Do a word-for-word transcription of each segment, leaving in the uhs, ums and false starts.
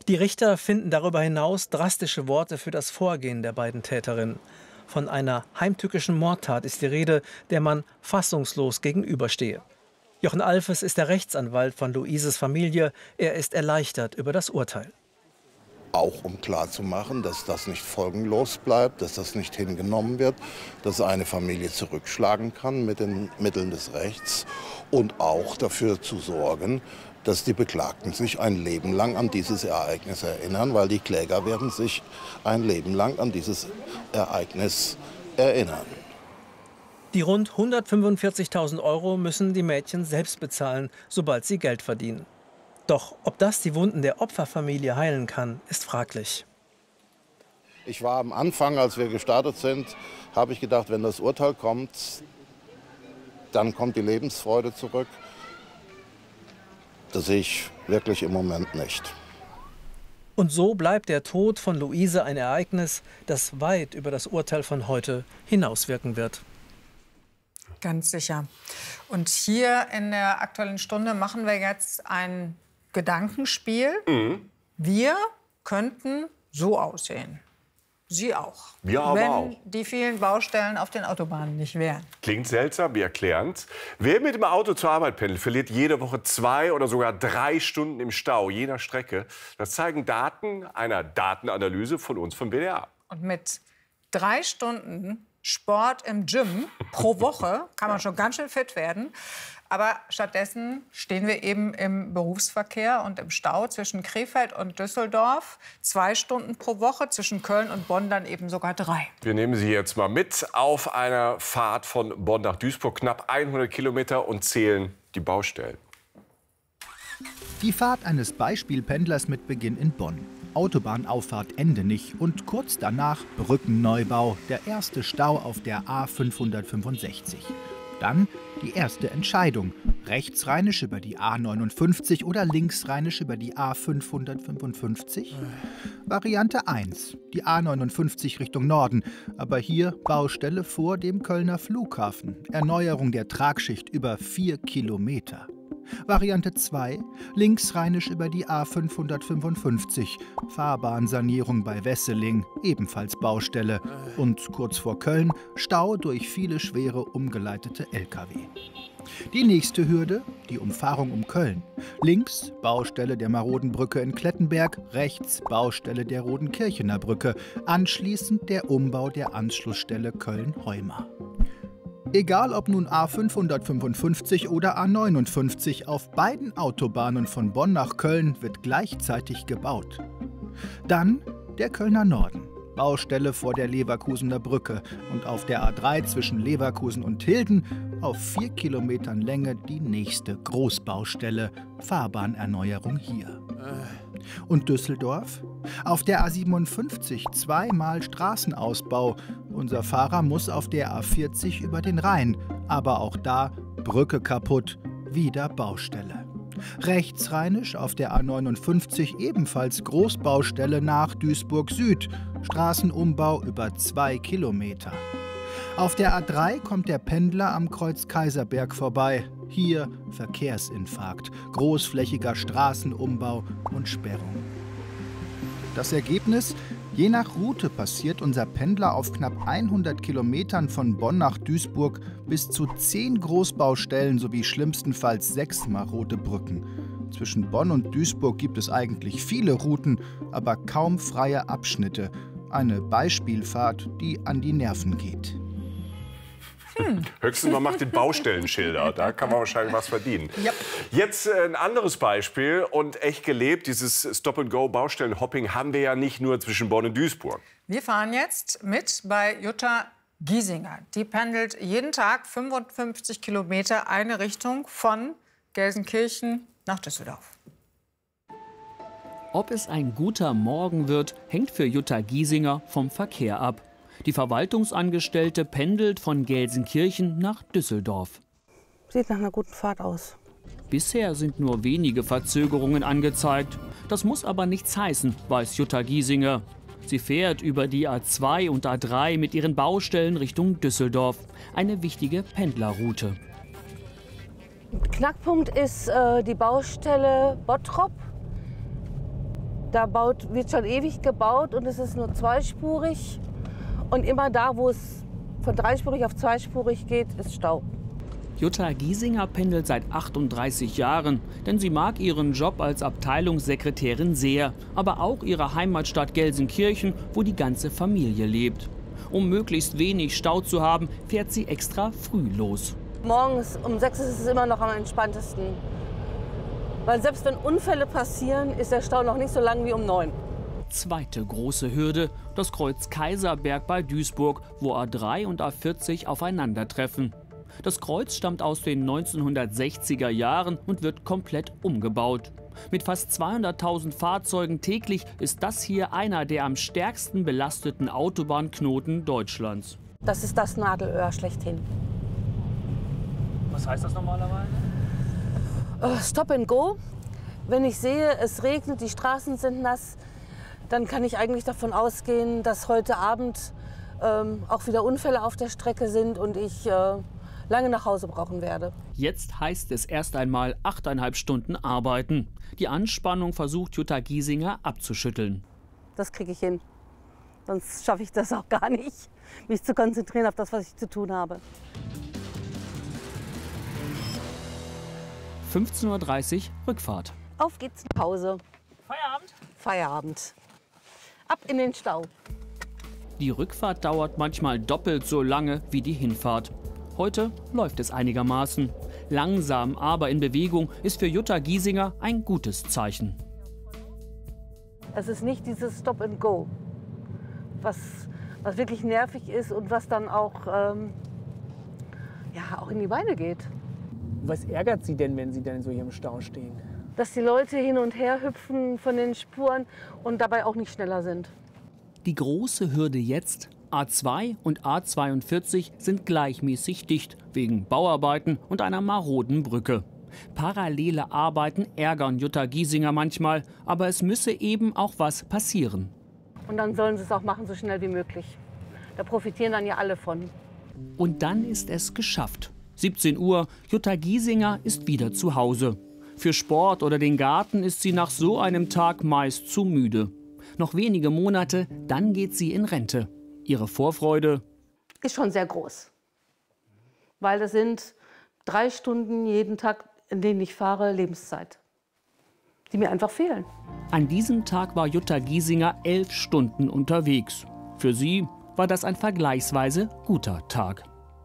Die Richter finden darüber hinaus drastische Worte für das Vorgehen der beiden Täterinnen. Von einer heimtückischen Mordtat ist die Rede, der man fassungslos gegenüberstehe. Jochen Alfes ist der Rechtsanwalt von Luises Familie. Er ist erleichtert über das Urteil. Auch um klarzumachen, dass das nicht folgenlos bleibt, dass das nicht hingenommen wird, dass eine Familie zurückschlagen kann mit den Mitteln des Rechts und auch dafür zu sorgen, dass die Beklagten sich ein Leben lang an dieses Ereignis erinnern, weil die Kläger werden sich ein Leben lang an dieses Ereignis erinnern. Die rund hundertfünfundvierzigtausend Euro müssen die Mädchen selbst bezahlen, sobald sie Geld verdienen. Doch ob das die Wunden der Opferfamilie heilen kann, ist fraglich. Ich war am Anfang, als wir gestartet sind, habe ich gedacht, wenn das Urteil kommt, dann kommt die Lebensfreude zurück. Das sehe ich wirklich im Moment nicht. Und so bleibt der Tod von Luise ein Ereignis, das weit über das Urteil von heute hinauswirken wird. Ganz sicher. Und hier in der Aktuellen Stunde machen wir jetzt ein Gedankenspiel. Mhm. Wir könnten so aussehen. Sie auch. Wir aber wenn auch. die vielen Baustellen auf den Autobahnen nicht wären. Klingt seltsam, wir erklären's. Wer mit dem Auto zur Arbeit pendelt, verliert jede Woche zwei oder sogar drei Stunden im Stau, je nach Strecke. Das zeigen Daten einer Datenanalyse von uns vom W D R. Und mit drei Stunden Sport im Gym pro Woche kann man schon ganz schön fit werden. Aber stattdessen stehen wir eben im Berufsverkehr und im Stau zwischen Krefeld und Düsseldorf. Zwei Stunden pro Woche, zwischen Köln und Bonn dann eben sogar drei. Wir nehmen Sie jetzt mal mit auf einer Fahrt von Bonn nach Duisburg, knapp hundert Kilometer, und zählen die Baustellen. Die Fahrt eines Beispielpendlers mit Beginn in Bonn. Autobahnauffahrt Endenich und kurz danach Brückenneubau, der erste Stau auf der A fünfhundertfünfundsechzig. Dann die erste Entscheidung, rechtsrheinisch über die A neunundfünfzig oder linksrheinisch über die A fünfhundertfünfundfünfzig? Variante eins, die A neunundfünfzig Richtung Norden, aber hier Baustelle vor dem Kölner Flughafen, Erneuerung der Tragschicht über vier Kilometer. Variante zwei, linksrheinisch über die A fünfhundertfünfundfünfzig, Fahrbahnsanierung bei Wesseling, ebenfalls Baustelle. Und kurz vor Köln Stau durch viele schwere umgeleitete L K W. Die nächste Hürde, die Umfahrung um Köln. Links Baustelle der Marodenbrücke in Klettenberg, rechts Baustelle der Rodenkirchener Brücke, anschließend der Umbau der Anschlussstelle Köln-Heumar. Egal ob nun A fünfhundertfünfundfünfzig oder A neunundfünfzig, auf beiden Autobahnen von Bonn nach Köln wird gleichzeitig gebaut. Dann der Kölner Norden, Baustelle vor der Leverkusener Brücke und auf der A drei zwischen Leverkusen und Hilden auf vier Kilometern Länge die nächste Großbaustelle, Fahrbahnerneuerung hier. Und Düsseldorf? Auf der A siebenundfünfzig zweimal Straßenausbau. Unser Fahrer muss auf der A vierzig über den Rhein. Aber auch da Brücke kaputt, wieder Baustelle. Rechtsrheinisch auf der A neunundfünfzig ebenfalls Großbaustelle nach Duisburg Süd. Straßenumbau über zwei Kilometer. Auf der A drei kommt der Pendler am Kreuz Kaiserberg vorbei. Hier Verkehrsinfarkt, großflächiger Straßenumbau und Sperrung. Das Ergebnis? Je nach Route passiert unser Pendler auf knapp hundert Kilometern von Bonn nach Duisburg bis zu zehn Großbaustellen sowie schlimmstenfalls sechs marode Brücken. Zwischen Bonn und Duisburg gibt es eigentlich viele Routen, aber kaum freie Abschnitte. Eine Beispielfahrt, die an die Nerven geht. Hm. Höchstens man macht den Baustellenschilder, da kann man wahrscheinlich was verdienen. Yep. Jetzt äh, ein anderes Beispiel und echt gelebt, dieses Stop-and-Go-Baustellenhopping haben wir ja nicht nur zwischen Bonn und Duisburg. Wir fahren jetzt mit bei Jutta Giesinger. Die pendelt jeden Tag fünfundfünfzig Kilometer eine Richtung von Gelsenkirchen nach Düsseldorf. Ob es ein guter Morgen wird, hängt für Jutta Giesinger vom Verkehr ab. Die Verwaltungsangestellte pendelt von Gelsenkirchen nach Düsseldorf. Sieht nach einer guten Fahrt aus. Bisher sind nur wenige Verzögerungen angezeigt. Das muss aber nichts heißen, weiß Jutta Giesinger. Sie fährt über die A zwei und A drei mit ihren Baustellen Richtung Düsseldorf. Eine wichtige Pendlerroute. Knackpunkt ist äh, die Baustelle Bottrop. Da baut, wird schon ewig gebaut und es ist nur zweispurig. Und immer da, wo es von dreispurig auf zweispurig geht, ist Stau. Jutta Giesinger pendelt seit achtunddreißig Jahren, denn sie mag ihren Job als Abteilungssekretärin sehr, aber auch ihre Heimatstadt Gelsenkirchen, wo die ganze Familie lebt. Um möglichst wenig Stau zu haben, fährt sie extra früh los. Morgens um sechs ist es immer noch am entspanntesten. Weil selbst wenn Unfälle passieren, ist der Stau noch nicht so lang wie um neun. Zweite große Hürde, das Kreuz Kaiserberg bei Duisburg, wo A drei und A vierzig aufeinandertreffen. Das Kreuz stammt aus den neunzehnhundertsechziger Jahren und wird komplett umgebaut. Mit fast zweihunderttausend Fahrzeugen täglich ist das hier einer der am stärksten belasteten Autobahnknoten Deutschlands. Das ist das Nadelöhr schlechthin. Was heißt das normalerweise? Uh, Stop and go. Wenn ich sehe, es regnet, die Straßen sind nass, dann kann ich eigentlich davon ausgehen, dass heute Abend ähm, auch wieder Unfälle auf der Strecke sind und ich äh, lange nach Hause brauchen werde. Jetzt heißt es erst einmal achteinhalb Stunden arbeiten. Die Anspannung versucht Jutta Giesinger abzuschütteln. Das kriege ich hin. Sonst schaffe ich das auch gar nicht, mich zu konzentrieren auf das, was ich zu tun habe. fünfzehn Uhr dreißig Rückfahrt. Auf geht's nach Hause. Feierabend. Feierabend. Ab in den Stau. Die Rückfahrt dauert manchmal doppelt so lange wie die Hinfahrt. Heute läuft es einigermaßen. Langsam, aber in Bewegung ist für Jutta Giesinger ein gutes Zeichen. Es ist nicht dieses Stop and Go, was, was wirklich nervig ist und was dann auch, ähm, ja, auch in die Beine geht. Was ärgert Sie denn, wenn Sie dann so hier im Stau stehen? Dass die Leute hin und her hüpfen von den Spuren und dabei auch nicht schneller sind. Die große Hürde jetzt: A zwei und A zweiundvierzig sind gleichmäßig dicht wegen Bauarbeiten und einer maroden Brücke. Parallele Arbeiten ärgern Jutta Giesinger manchmal, aber es müsse eben auch was passieren. Und dann sollen sie es auch machen, so schnell wie möglich. Da profitieren dann ja alle von. Und dann ist es geschafft. siebzehn Uhr, Jutta Giesinger ist wieder zu Hause. Für Sport oder den Garten ist sie nach so einem Tag meist zu müde. Noch wenige Monate, dann geht sie in Rente. Ihre Vorfreude ist schon sehr groß. Weil das sind drei Stunden jeden Tag, in denen ich fahre, Lebenszeit, die mir einfach fehlen. An diesem Tag war Jutta Giesinger elf Stunden unterwegs. Für sie war das ein vergleichsweise guter Tag.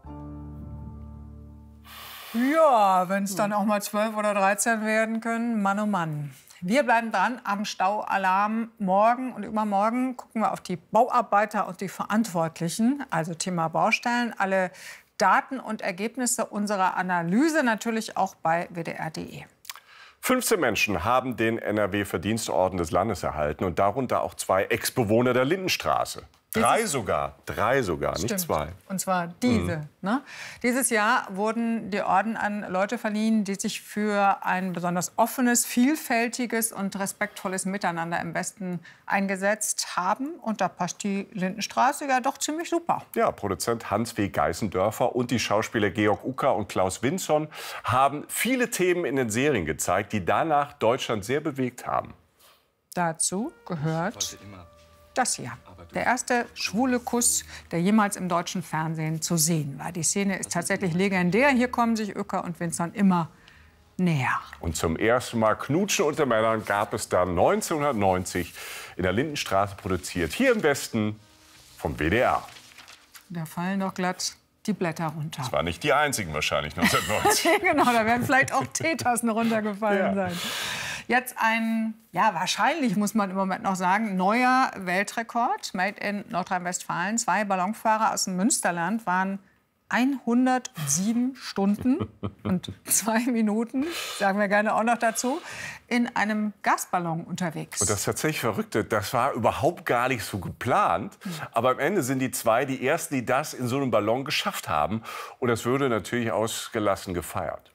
Ja, wenn es dann auch mal zwölf oder dreizehn werden können, Mann oh Mann. Wir bleiben dran am Staualarm. Morgen und übermorgen gucken wir auf die Bauarbeiter und die Verantwortlichen, also Thema Baustellen. Alle Daten und Ergebnisse unserer Analyse natürlich auch bei W D R punkt de. fünfzehn Menschen haben den N R W-Verdienstorden des Landes erhalten und darunter auch zwei Ex-Bewohner der Lindenstraße. Drei sogar, drei sogar, Stimmt. nicht zwei. Und zwar diese. Mhm. Ne? Dieses Jahr wurden die Orden an Leute verliehen, die sich für ein besonders offenes, vielfältiges und respektvolles Miteinander im Westen eingesetzt haben. Und da passt die Lindenstraße ja doch ziemlich super. Ja, Produzent Hans W. Geißendörfer und die Schauspieler Georg Ucker und Klaus Winson haben viele Themen in den Serien gezeigt, die danach Deutschland sehr bewegt haben. Dazu gehört das hier. Der erste schwule Kuss, der jemals im deutschen Fernsehen zu sehen war. Die Szene ist tatsächlich legendär. Hier kommen sich Ucker und Winson immer näher. Und zum ersten Mal Knutschen unter Männern gab es dann neunzehnhundertneunzig in der Lindenstraße produziert. Hier im Westen vom W D R. Da fallen doch glatt die Blätter runter. Das waren nicht die einzigen wahrscheinlich neunzehnhundertneunzig. Genau, da werden vielleicht auch Teetassen runtergefallen ja. sein. Jetzt ein, ja wahrscheinlich muss man im Moment noch sagen, neuer Weltrekord, made in Nordrhein-Westfalen. Zwei Ballonfahrer aus dem Münsterland waren hundertsieben Stunden und zwei Minuten, sagen wir gerne auch noch dazu, in einem Gasballon unterwegs. Und das tatsächlich Verrückte, das war überhaupt gar nicht so geplant. Mhm. Aber am Ende sind die zwei die Ersten, die das in so einem Ballon geschafft haben. Und das würde natürlich ausgelassen gefeiert.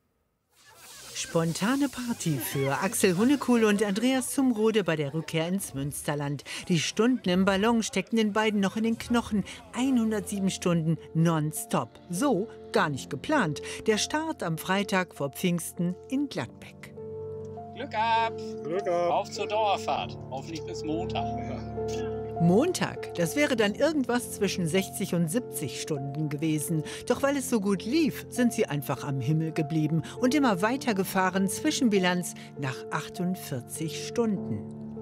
Spontane Party für Axel Hunnekuhl und Andreas Zumrode bei der Rückkehr ins Münsterland. Die Stunden im Ballon steckten den beiden noch in den Knochen. hundertsieben Stunden nonstop. So gar nicht geplant. Der Start am Freitag vor Pfingsten in Gladbeck. Glück ab. Glück ab. Auf zur Dauerfahrt. Hoffentlich bis Montag. Montag, das wäre dann irgendwas zwischen sechzig und siebzig Stunden gewesen. Doch weil es so gut lief, sind sie einfach am Himmel geblieben und immer weitergefahren, Zwischenbilanz nach achtundvierzig Stunden.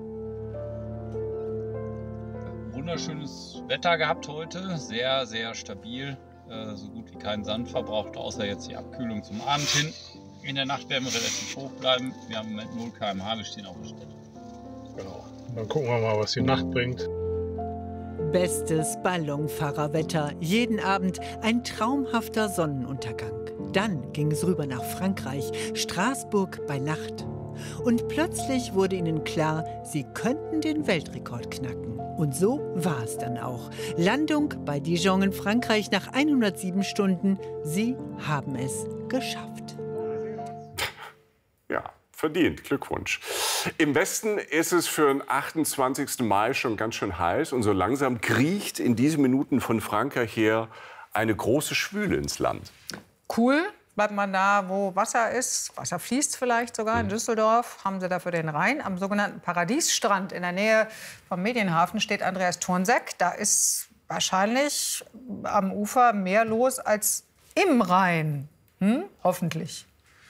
Wunderschönes Wetter gehabt heute, sehr, sehr stabil, äh, so gut wie keinen Sand verbraucht, außer jetzt die Abkühlung zum Abend hin. In der Nacht werden wir relativ hoch bleiben, wir haben im Moment null Kilometer pro Stunde, wir stehen auf der Stelle. Genau, dann gucken wir mal, was die Nacht bringt. Bestes Ballonfahrerwetter, jeden Abend ein traumhafter Sonnenuntergang. Dann ging es rüber nach Frankreich, Straßburg bei Nacht. Und plötzlich wurde ihnen klar, sie könnten den Weltrekord knacken. Und so war es dann auch. Landung bei Dijon in Frankreich nach hundertsieben Stunden. Sie haben es geschafft. Ja, verdient. Glückwunsch. Im Westen ist es für den achtundzwanzigsten Mai schon ganz schön heiß. Und so langsam kriecht in diesen Minuten von Frankreich her eine große Schwüle ins Land. Cool. Bleibt man da, wo Wasser ist, Wasser fließt vielleicht sogar, in Düsseldorf, haben sie dafür den Rhein. Am sogenannten Paradiesstrand in der Nähe vom Medienhafen steht Andreas Thurnseck. Da ist wahrscheinlich am Ufer mehr los als im Rhein. Hm? Hoffentlich.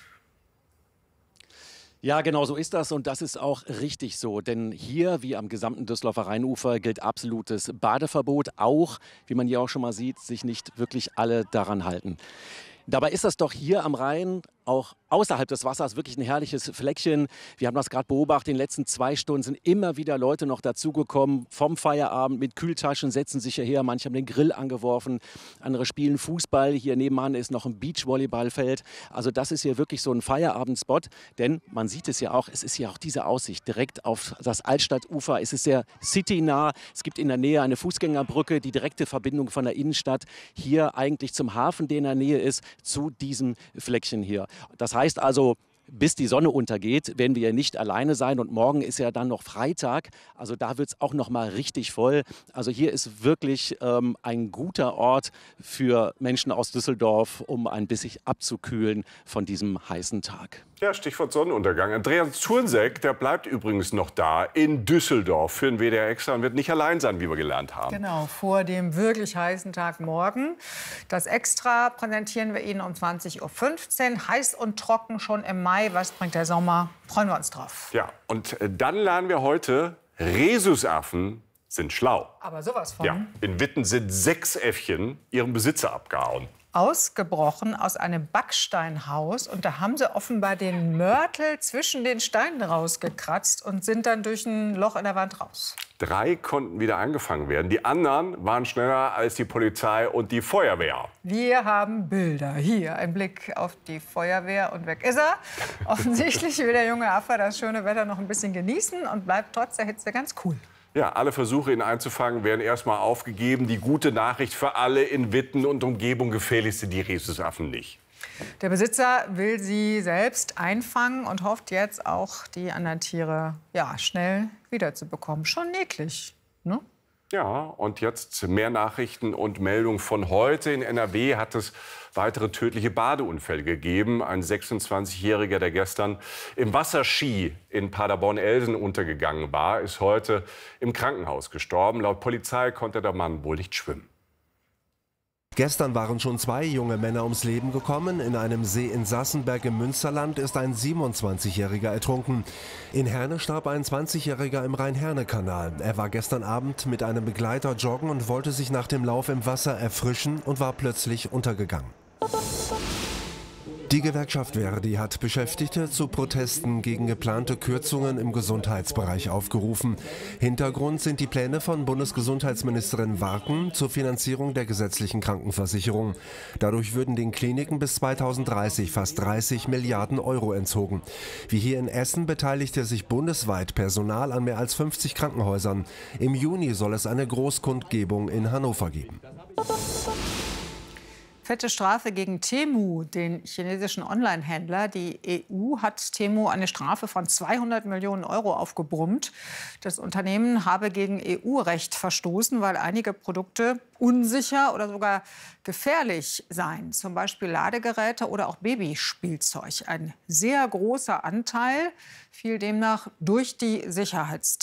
Ja, genau so ist das und das ist auch richtig so. Denn hier, wie am gesamten Düsseldorfer Rheinufer, gilt absolutes Badeverbot. Auch, wie man hier auch schon mal sieht, sich nicht wirklich alle daran halten. Dabei ist das doch hier am Rhein auch außerhalb des Wassers wirklich ein herrliches Fleckchen. Wir haben das gerade beobachtet, in den letzten zwei Stunden sind immer wieder Leute noch dazugekommen vom Feierabend mit Kühltaschen, setzen sich hierher, manche haben den Grill angeworfen, andere spielen Fußball. Hier nebenan ist noch ein Beachvolleyballfeld. Also das ist hier wirklich so ein Feierabendspot, denn man sieht es ja auch, es ist ja auch diese Aussicht direkt auf das Altstadtufer. Es ist sehr citynah. Es gibt in der Nähe eine Fußgängerbrücke, die direkte Verbindung von der Innenstadt hier eigentlich zum Hafen, der in der Nähe ist, zu diesem Fleckchen hier. Das heißt also, bis die Sonne untergeht, werden wir ja nicht alleine sein. Und morgen ist ja dann noch Freitag. Also da wird es auch noch mal richtig voll. Also hier ist wirklich ähm, ein guter Ort für Menschen aus Düsseldorf, um ein bisschen abzukühlen von diesem heißen Tag. Ja, Stichwort Sonnenuntergang. Andreas Thurnseck, der bleibt übrigens noch da in Düsseldorf für den W D R Extra und wird nicht allein sein, wie wir gelernt haben. Genau, vor dem wirklich heißen Tag morgen. Das Extra präsentieren wir Ihnen um zwanzig Uhr fünfzehn. Heiß und trocken schon im Mai. Was bringt der Sommer? Freuen wir uns drauf. Ja, und dann lernen wir heute, Rhesusaffen sind schlau. Aber sowas von. Ja, in Witten sind sechs Äffchen ihrem Besitzer abgehauen. Ausgebrochen aus einem Backsteinhaus. Und da haben sie offenbar den Mörtel zwischen den Steinen rausgekratzt und sind dann durch ein Loch in der Wand raus. Drei konnten wieder eingefangen werden. Die anderen waren schneller als die Polizei und die Feuerwehr. Wir haben Bilder. Hier ein Blick auf die Feuerwehr und weg ist er. Offensichtlich will der junge Affe das schöne Wetter noch ein bisschen genießen und bleibt trotz der Hitze ganz cool. Ja, alle Versuche, ihn einzufangen, werden erstmal aufgegeben. Die gute Nachricht für alle in Witten und Umgebung: gefährlich sind die Rhesusaffen nicht. Der Besitzer will sie selbst einfangen und hofft jetzt auch, die anderen Tiere ja, schnell wiederzubekommen. Schon niedlich, ne? Ja, und jetzt mehr Nachrichten und Meldungen von heute. In N R W hat es weitere tödliche Badeunfälle gegeben. Ein sechsundzwanzigjähriger, der gestern im Wasserski in Paderborn-Elsen untergegangen war, ist heute im Krankenhaus gestorben. Laut Polizei konnte der Mann wohl nicht schwimmen. Gestern waren schon zwei junge Männer ums Leben gekommen. In einem See in Sassenberg im Münsterland ist ein siebenundzwanzigjähriger ertrunken. In Herne starb ein zwanzigjähriger im Rhein-Herne-Kanal. Er war gestern Abend mit einem Begleiter joggen und wollte sich nach dem Lauf im Wasser erfrischen und war plötzlich untergegangen. Die Gewerkschaft Verdi hat Beschäftigte zu Protesten gegen geplante Kürzungen im Gesundheitsbereich aufgerufen. Hintergrund sind die Pläne von Bundesgesundheitsministerin Warken zur Finanzierung der gesetzlichen Krankenversicherung. Dadurch würden den Kliniken bis zweitausenddreißig fast dreißig Milliarden Euro entzogen. Wie hier in Essen beteiligte sich bundesweit Personal an mehr als fünfzig Krankenhäusern. Im Juni soll es eine Großkundgebung in Hannover geben. Fette Strafe gegen Temu, den chinesischen Online-Händler. Die E U hat Temu eine Strafe von zweihundert Millionen Euro aufgebrummt. Das Unternehmen habe gegen E U-Recht verstoßen, weil einige Produkte unsicher oder sogar gefährlich seien. Zum Beispiel Ladegeräte oder auch Babyspielzeug. Ein sehr großer Anteil fiel demnach durch die Sicherheitstests.